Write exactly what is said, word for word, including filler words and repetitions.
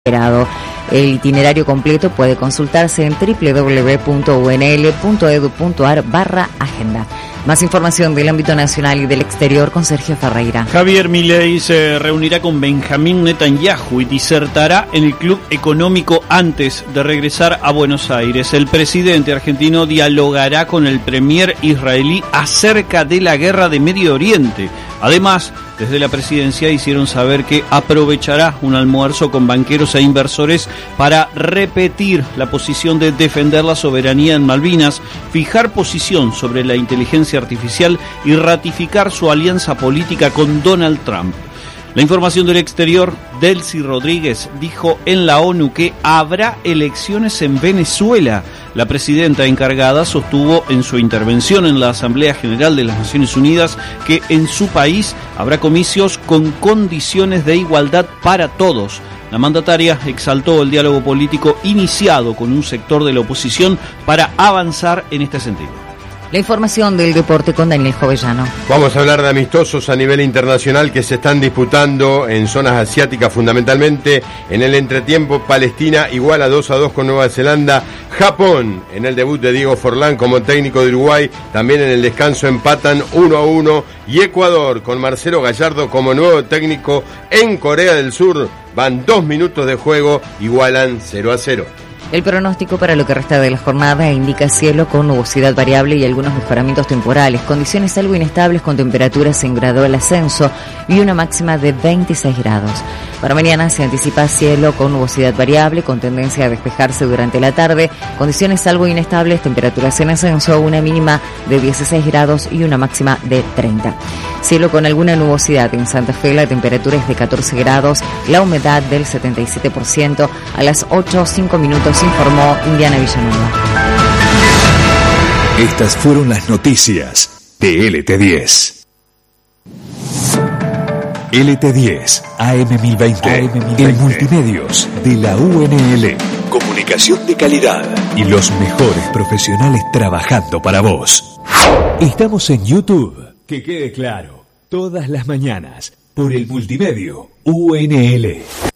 El itinerario completo puede consultarse en doble u doble u doble u punto u n l punto e d u punto a r barra agenda. Más información del ámbito nacional y del exterior con Sergio Ferreira. Javier Milei se reunirá con Benjamín Netanyahu y disertará en el Club Económico antes de regresar a Buenos Aires. El presidente argentino dialogará con el premier israelí acerca de la guerra de Medio Oriente. Además, desde la presidencia hicieron saber que aprovechará un almuerzo con banqueros e inversores para repetir la posición de defender la soberanía en Malvinas, fijar posición sobre la inteligencia artificial y ratificar su alianza política con Donald Trump. La información del exterior, Delcy Rodríguez dijo en la ONU que habrá elecciones en Venezuela. La presidenta encargada sostuvo en su intervención en la Asamblea General de las Naciones Unidas que en su país habrá comicios con condiciones de igualdad para todos. La mandataria exaltó el diálogo político iniciado con un sector de la oposición para avanzar en este sentido. La información del deporte con Daniel Jovellano. Vamos a hablar de amistosos a nivel internacional que se están disputando en zonas asiáticas, fundamentalmente en el entretiempo. Palestina igual a dos a dos con Nueva Zelanda. Japón, en el debut de Diego Forlán como técnico de Uruguay, también en el descanso empatan uno a uno. Y Ecuador, con Marcelo Gallardo como nuevo técnico en Corea del Sur, van dos minutos de juego, igualan cero a cero. El pronóstico para lo que resta de la jornada indica cielo con nubosidad variable y algunos mejoramientos temporales, condiciones algo inestables con temperaturas en gradual ascenso y una máxima de veintiséis grados. Para mañana se anticipa cielo con nubosidad variable, con tendencia a despejarse durante la tarde, condiciones algo inestables, temperaturas en ascenso, una mínima de dieciséis grados y una máxima de treinta. Cielo con alguna nubosidad en Santa Fe, la temperatura es de catorce grados, la humedad del setenta y siete por ciento. A las ocho cinco minutos informó Indiana Villanueva. Estas fueron las noticias de L T diez. L T diez, A M mil veinte, A M mil veinte. El multimedios de la U N L. Comunicación de calidad y los mejores profesionales trabajando para vos. Estamos en YouTube. Que quede claro, todas las mañanas por el multimedio U N L.